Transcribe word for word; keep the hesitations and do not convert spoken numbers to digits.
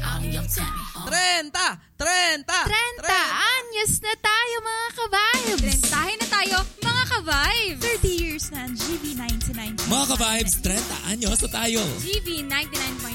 Trenta! Trenta! Trenta anyos na tayo, mga ka-vibes! Trentahin na tayo, mga ka-vibes! thirty years na ang G V ninety-nine point one. Mga ka-vibes, trenta anyos na tayo. G V ninety-nine point